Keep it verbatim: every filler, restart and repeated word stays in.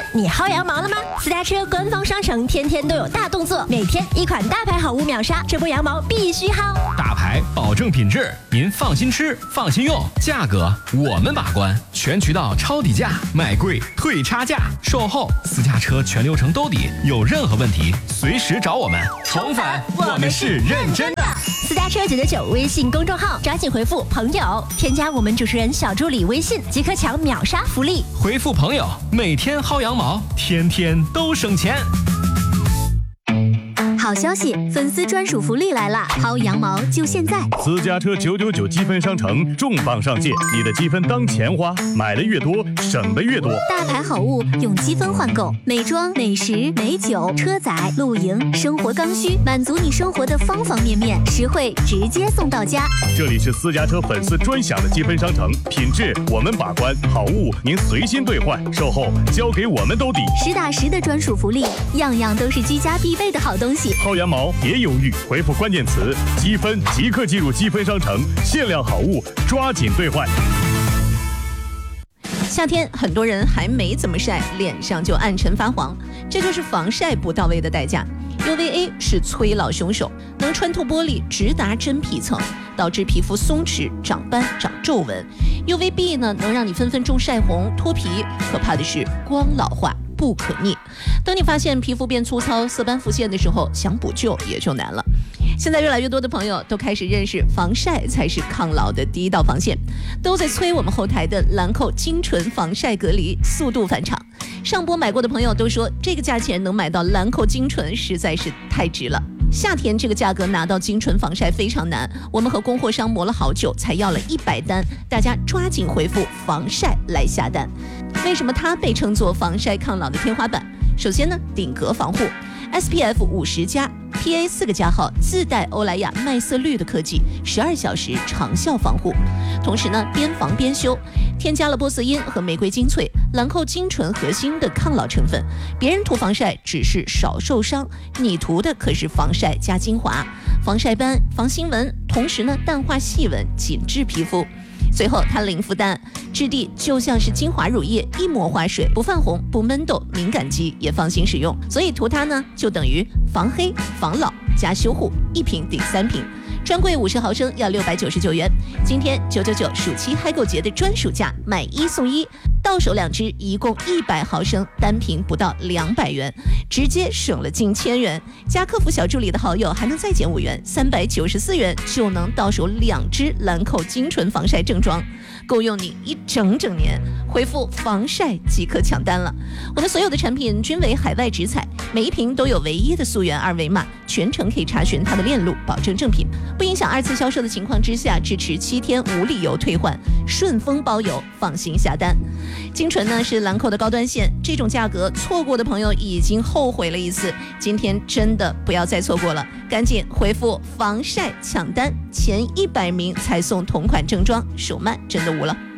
你薅羊毛了吗？私家车官方商城天天都有大动作，每天一款大牌好物秒杀，这波羊毛必须薅。 大牌保证品质，您放心吃，放心用，价格我们把关，全渠道抄底价，买贵退差价，售后私家车全流程兜底，有任何问题随时找我们。重返，我们是认真的。 私家车九九九微信公众号，抓紧回复朋友，添加我们主持人小助理微信，即可抢秒杀福利。 回复朋友，每天薅羊毛，天天都省钱。 好消息，粉丝专属福利来啦！薅羊毛就现在！ 私家车九九九积分商城重磅上线，你的积分当钱花，买的越多，省的越多。 大牌好物用积分换购，美妆、美食、美酒、车载、露营、生活刚需，满足你生活的方方面面，实惠直接送到家。 这里是私家车粉丝专享的积分商城，品质我们把关，好物您随心兑换，售后交给我们兜底， 实打实的专属福利，样样都是居家必备的好东西。 薅羊毛别犹豫，回复关键词积分即刻进入积分商城，限量好物抓紧兑换。 夏天很多人还没怎么晒，脸上就暗沉发黄，这就是防晒不到位的代价。U V A 是催老凶手，能穿透玻璃直达真皮层，导致皮肤松弛、长斑、长皱纹。U V B 呢，能让你分分钟晒红、脱皮，可怕的是光老化不可逆。等你发现皮肤变粗糙、色斑浮现的时候，想补救也就难了。现在越来越多的朋友都开始认识防晒才是抗老的第一道防线，都在催我们后台的兰蔻精纯防晒隔离速度返场。上播买过的朋友都说，这个价钱能买到兰蔻精纯实在是太值了。夏天这个价格拿到精纯防晒非常难，我们和供货商磨了好久才要了一百单，大家抓紧回复防晒来下单。为什么它被称作防晒抗老的天花板？首先呢，顶格防护 S P F 五十加 P A 四个加号，自带欧莱雅麦色绿的科技，十二小时长效防护。同时呢，边防边修，添加了玻色因和玫瑰精粹、兰蔻精纯核心的抗老成分。别人涂防晒只是少受伤，你涂的可是防晒加精华，防晒斑、防新纹，同时呢，淡化细纹，紧致皮肤。最后它零负担，质地就像是精华乳液，一抹滑水，不泛红，不闷痘，敏感肌也放心使用。所以涂它呢，就等于防黑、防老加修护，一瓶顶三瓶。专柜五十毫升要六百九十九元，今天九九九暑期嗨购节的专属价，买一送一，到手两支，一共一百毫升，单瓶不到两百元，直接省了近千元。加客服小助理的好友还能再减五元，三百九十四元就能到手两支兰蔻精纯防晒正装，够用你一整整年。回复防晒即可抢单了。我们所有的产品均为海外直采，每一瓶都有唯一的溯源二维码，全程可以查询它的链路，保证正品，不影响二次销售的情况之下，支持七天无理由退换，顺丰包邮，放心下单。精纯呢是兰蔻的高端线，这种价格错过的朋友已经后悔了一次，今天真的不要再错过了，赶紧回复防晒抢单，前一百名才送同款正装，手慢真的无了。